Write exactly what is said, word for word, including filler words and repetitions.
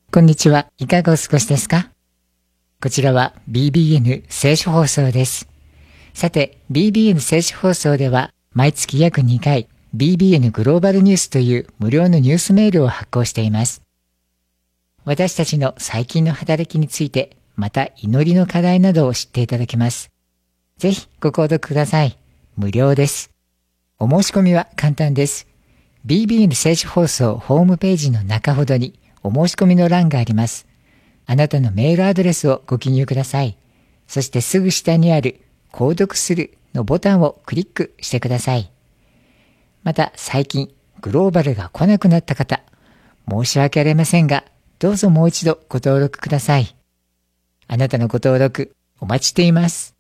こんにちは。いかがお過ごしですか？こちらは ビービーエヌ 聖書放送です。さて、ビービーエヌ 聖書放送では毎月約にかい ビービーエヌ グローバルニュースという無料のニュースメールを発行しています。私たちの最近の働きについて、また祈りの課題などを知っていただけます。ぜひご購読ください。無料です。お申し込みは簡単です。ビービーエヌ 聖書放送ホームページの中ほどにお申し込みの欄があります。あなたのメールアドレスをご記入ください。そしてすぐ下にある購読するのボタンをクリックしてください。また最近グローバルが来なくなった方、申し訳ありませんが、どうぞもう一度ご登録ください。あなたのご登録お待ちしています。